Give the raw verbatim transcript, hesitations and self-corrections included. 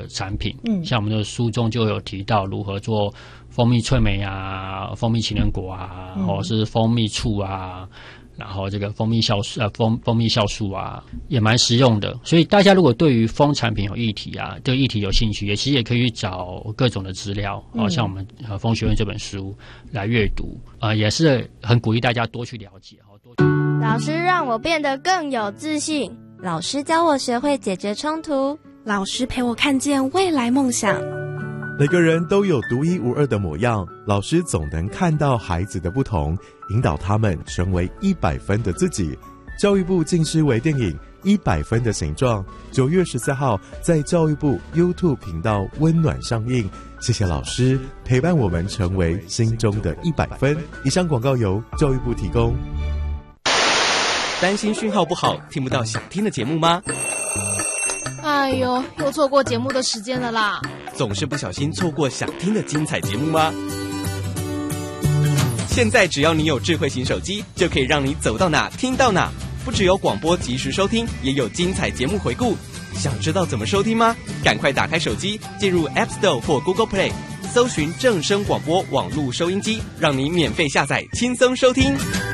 产品，嗯，像我们的书中就有提到如何做蜂蜜脆梅啊、蜂蜜情人果啊，或者是蜂蜜醋啊。然后这个蜂蜜酵素呃蜂蜂蜜酵素啊，也蛮实用的。所以大家如果对于蜂产品有议题啊，对议题有兴趣，也其实也可以去找各种的资料，哦、嗯，像我们呃蜂学院这本书来阅读，呃，也是很鼓励大家多去了解。多去老师让我变得更有自信， 老师教我学会解决冲突， 老师陪我看见未来梦想。 每个人都有独一无二的模样，老师总能看到孩子的不同，引导他们成为一百分的自己。教育部近视微电影《一百分的形状》九月十四号在教育部 YouTube 频道温暖上映。谢谢老师陪伴我们成为心中的一百分。以上广告由教育部提供。 担心讯号不好，听不到想听的节目吗？ 哎呦，又错过节目的时间了啦！ 总是不小心错过想听的精彩节目吗？现在只要你有智慧型手机，就可以让你走到哪听到哪。不只有广播及时收听，也有精彩节目回顾。想知道怎么收听吗？赶快打开手机，进入 App Store 或 Google Play， 搜寻正声广播网络收音机，让你免费下载，轻松收听。